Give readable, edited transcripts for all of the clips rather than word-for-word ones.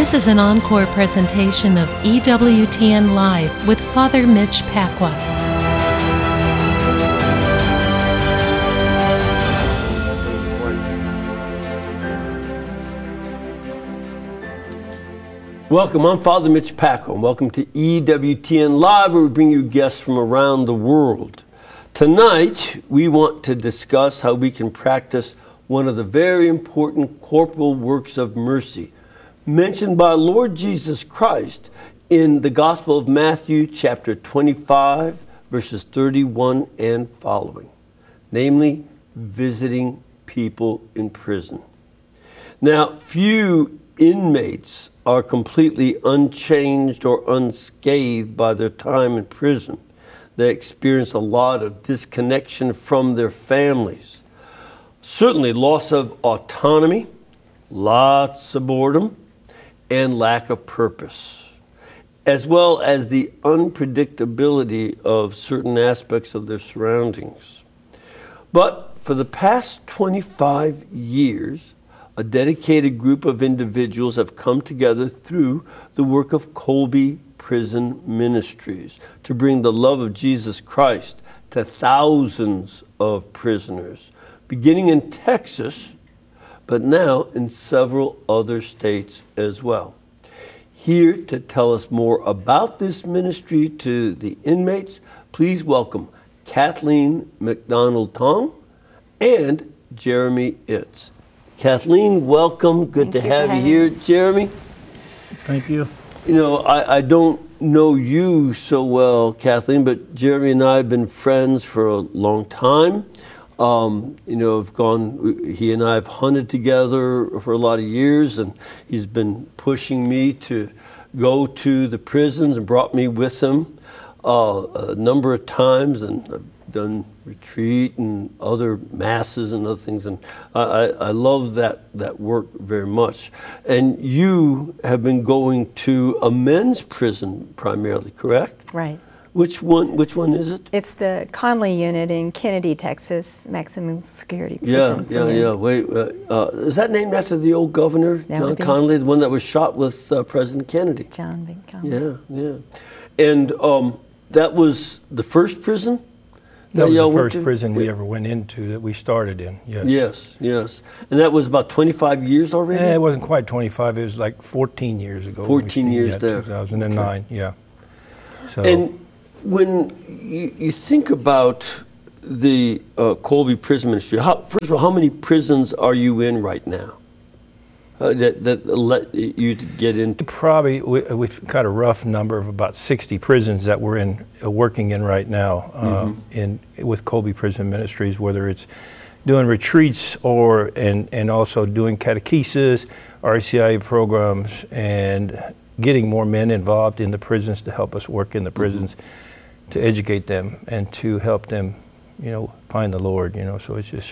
This is an encore presentation of EWTN Live with Father Mitch Pacwa. Welcome, I'm Father Mitch Pacwa, and welcome to EWTN Live, where we bring you guests from around the world. Tonight, we want to discuss how we can practice one of the very important corporal works of mercy mentioned by Lord Jesus Christ in the Gospel of Matthew, chapter 25, verses 31 and following, namely, visiting people in prison. Now, few inmates are completely unchanged or unscathed by their time in prison. They experience a lot of disconnection from their families. Certainly loss of autonomy, lots of boredom, and lack of purpose, as well as the unpredictability of certain aspects of their surroundings. But for the past 25 years, a dedicated group of individuals have come together through the work of Kolbe Prison Ministries to bring the love of Jesus Christ to thousands of prisoners, beginning in Texas, but now in several other states as well. Here to tell us more about this ministry to the inmates, please welcome Kathleen McDonald-Tong and Jeremy Itz. Kathleen, welcome. Good to have you here. Jeremy? Thank you. You know, I don't know you so well, Kathleen, but Jeremy and I have been friends for a long time. He and I have hunted together for a lot of years, and he's been pushing me to go to the prisons and brought me with him a number of times, and I've done retreat and other masses and other things, and I love that work very much. And you have been going to a men's prison primarily, correct? Right. Which one is it? It's the Conley unit in Kennedy, Texas, maximum security prison. Yeah. Wait, is that named after the old governor, John Conley, the one that was shot with President Kennedy? John B. Conley. Yeah. And that was the first prison? That was the first prison we ever went into that we started in, yes. Yes. And that was about 25 years already? It wasn't quite 25, it was like 14 years ago. 14 years there. 2009, okay. Yeah. So. And when you think about the Kolbe Prison Ministry, first of all, how many prisons are you in right now that let you get into? Probably, we've got a rough number of about 60 prisons that we're working in right now with Kolbe Prison Ministries, whether it's doing retreats and also doing catechesis, RCIA programs, and getting more men involved in the prisons to help us work in the prisons, to educate them and to help them, find the Lord, so it's just.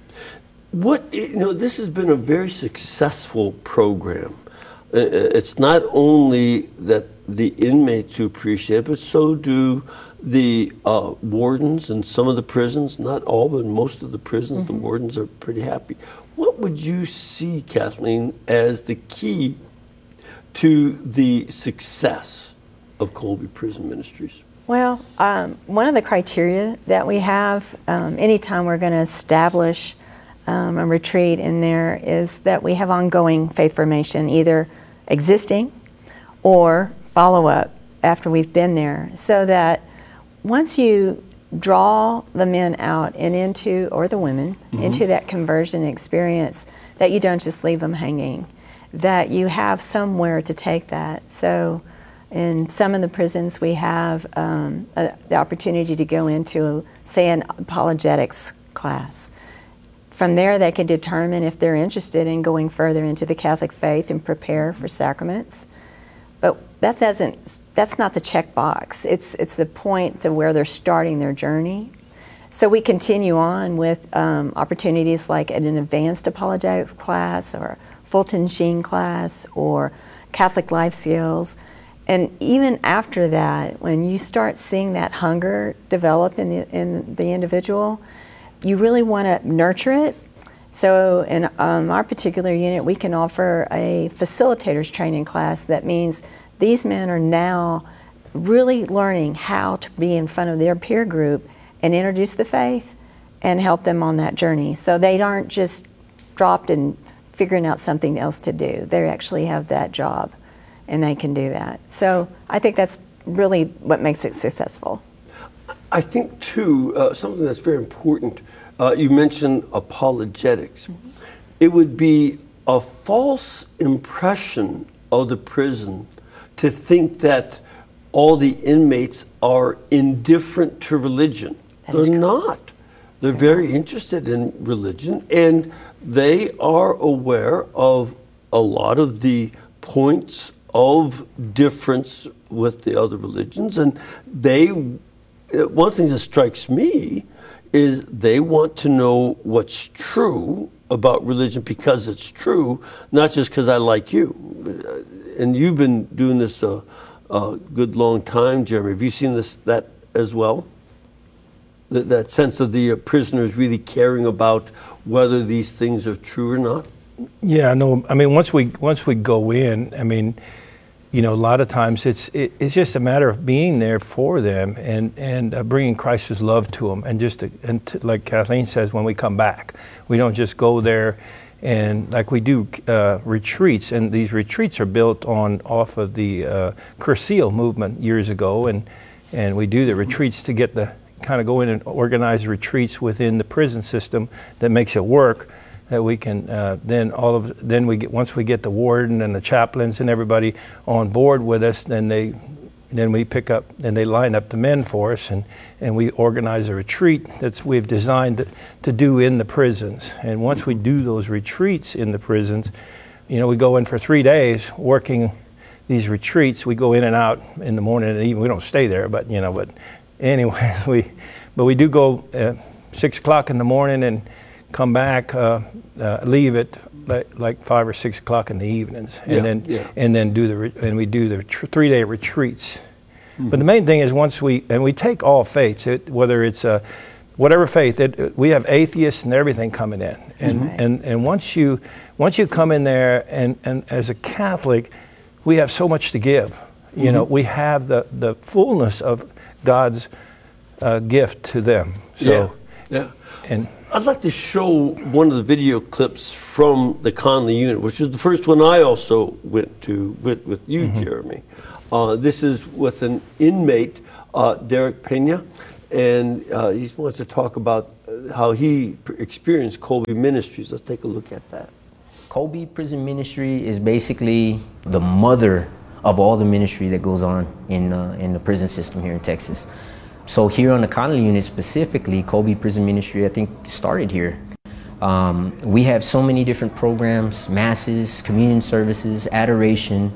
This has been a very successful program. It's not only that the inmates who appreciate it, but so do the wardens in some of the prisons, not all, but most of the prisons, the wardens are pretty happy. What would you see, Kathleen, as the key to the success of Kolbe Prison Ministries? Well, one of the criteria that we have anytime we're going to establish a retreat in there is that we have ongoing faith formation, either existing or follow-up after we've been there, so that once you draw the men out and into, or the women, into that conversion experience, that you don't just leave them hanging, that you have somewhere to take that. So in some of the prisons we have the opportunity to go into, say, an apologetics class. From there they can determine if they're interested in going further into the Catholic faith and prepare for sacraments. But that's not the checkbox. It's the point to where they're starting their journey. So we continue on with opportunities like an advanced apologetics class, or Fulton Sheen class, or Catholic life skills. And even after that, when you start seeing that hunger develop in the individual, you really want to nurture it So in our particular unit, we can offer a facilitators training class. That means these men are now really learning how to be in front of their peer group and introduce the faith and help them on that journey. So they aren't just dropped and figuring out something else to do. They actually have that job and they can do that. So I think that's really what makes it successful. I think too, something that's very important, you mentioned apologetics. Mm-hmm. It would be a false impression of the prison to think that all the inmates are indifferent to religion. They're not. They're very interested in religion, and they are aware of a lot of the points of difference with the other religions. And one thing that strikes me is they want to know what's true about religion because it's true, not just because I like you. And you've been doing this a good long time, Jeremy. Have you seen that as well? That sense of the prisoners really caring about whether these things are true or not? Yeah, no. I mean, once we go in, I mean, you know, a lot of times it's just a matter of being there for them and bringing Christ's love to them, and like Kathleen says, when we come back, we don't just go there. And like we do retreats, and these retreats are built off of the Cursillo movement years ago, and we do the retreats to get the kind of go in and organize retreats within the prison system that makes it work. That we can once we get the warden and the chaplains and everybody on board with us, then we pick up and they line up the men for us, and we organize a retreat we've designed to do in the prisons. And once we do those retreats in the prisons, you know, we go in for 3 days working these retreats. We go in and out in the morning and evening. We don't stay there, but anyways, we do go 6 o'clock in the morning and come back, leave at like 5 or 6 o'clock in the evenings, and then we do the 3-day retreats. Mm-hmm. But the main thing is we take all faiths, whether it's whatever faith. We have atheists and everything coming in, and once you come in there, and as a Catholic, we have so much to give. You know, we have the fullness of God's gift to them. So, and I'd like to show one of the video clips from the Conley unit, which is the first one I also went to with you, mm-hmm. Jeremy. This is with an inmate, Derek Pena, and he wants to talk about how he experienced Colby Ministries. Let's take a look at that. Colby Prison Ministry is basically the mother of all the ministry that goes on in the prison system here in Texas. So here on the Conley unit specifically, Colby Prison Ministry, I think, started here. We have so many different programs: masses, communion services, adoration,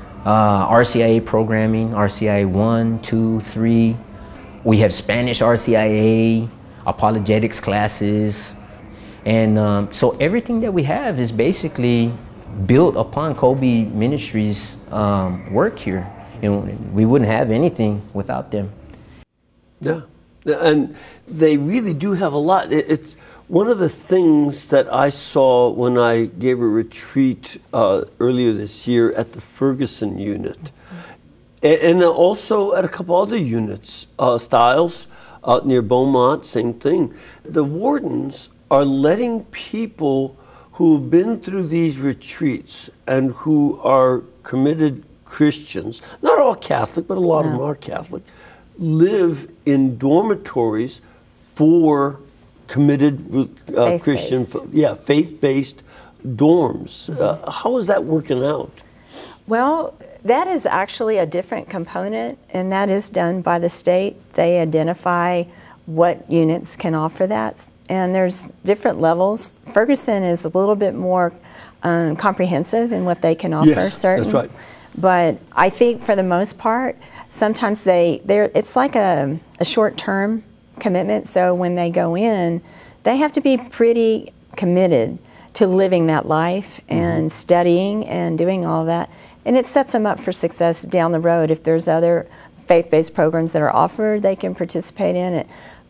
RCIA programming, RCIA 1, 2, 3. We have Spanish RCIA, apologetics classes. And so everything that we have is basically built upon Colby Ministries' work here. We wouldn't have anything without them. Yeah, and they really do have a lot. It's one of the things that I saw when I gave a retreat earlier this year at the Ferguson unit, and also at a couple other units, Stiles out near Beaumont, same thing. The wardens are letting people who've been through these retreats and who are committed Christians, not all Catholic, but a lot of them are Catholic, live in dormitories for committed Christian, faith-based dorms. Mm-hmm. How is that working out? Well, that is actually a different component, and that is done by the state. They identify what units can offer that, and there's different levels. Ferguson is a little bit more comprehensive in what they can offer. Yes, certain. That's right. But I think for the most part, sometimes it's like a short-term commitment. So when they go in, they have to be pretty committed to living that life and mm-hmm. studying and doing all of that. And it sets them up for success down the road. If there's other faith-based programs that are offered, they can participate in it.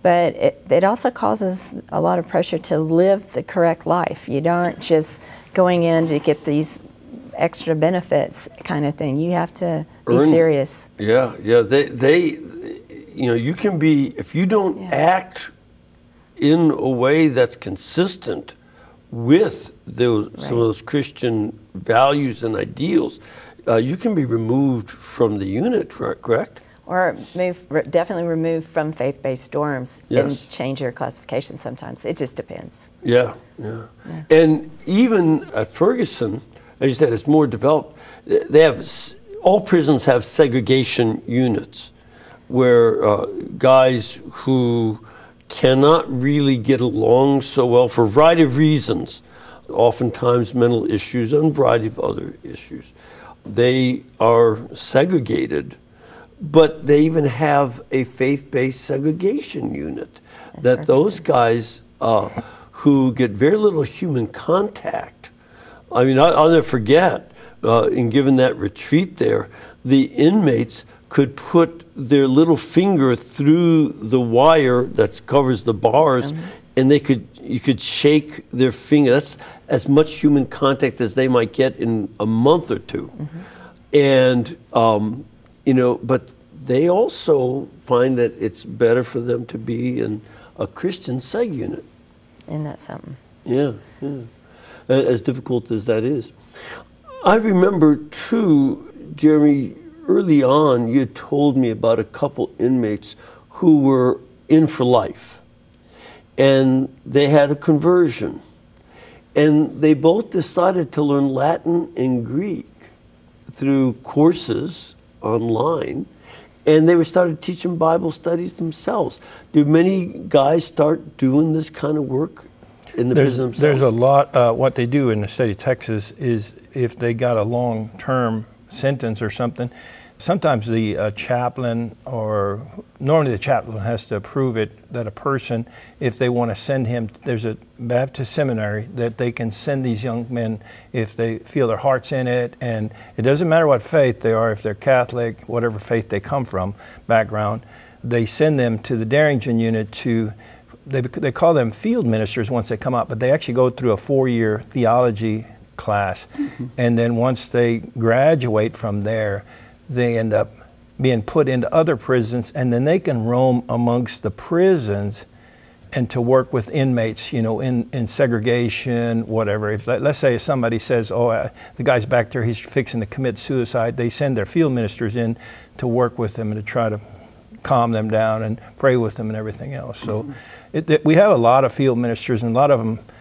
But it also causes a lot of pressure to live the correct life. You aren't just going in to get these extra benefits kind of thing. You have to be serious. Yeah. They you can be, if you don't act in a way that's consistent with some of those Christian values and ideals, you can be removed from the unit, correct? Or definitely removed from faith-based dorms and change your classification sometimes. It just depends. Yeah. And even at Ferguson, as you said, it's more developed. All prisons have segregation units where guys who cannot really get along so well for a variety of reasons, oftentimes mental issues and a variety of other issues, they are segregated. But they even have a faith-based segregation unit that those guys who get very little human contact. I mean, I'll never forget, in giving that retreat there, the inmates could put their little finger through the wire that covers the bars, and you could shake their finger. That's as much human contact as they might get in a month or two. And but they also find that it's better for them to be in a Christian seg unit. Isn't that something? Yeah. As difficult as that is. I remember too, Jeremy, early on you told me about a couple inmates who were in for life. And they had a conversion. And they both decided to learn Latin and Greek through courses online, and they started teaching Bible studies themselves. Do many guys start doing this kind of work in the prison themselves? There's a lot. What they do in the state of Texas is if they got a long-term sentence or something, sometimes the chaplain, or normally the chaplain has to approve it, that a person, if they want to send him, there's a Baptist seminary that they can send these young men if they feel their heart's in it, and it doesn't matter what faith they are, if they're Catholic, whatever faith they come from, background, they send them to the Darrington unit to, they call them field ministers once they come out, but they actually go through a 4-year theology class, and then once they graduate from there, they end up being put into other prisons, and then they can roam amongst the prisons and to work with inmates, in segregation, whatever. If let's say somebody says, the guy's back there, he's fixing to commit suicide, they send their field ministers in to work with them and to try to calm them down and pray with them and everything else. So we have a lot of field ministers, and a lot of them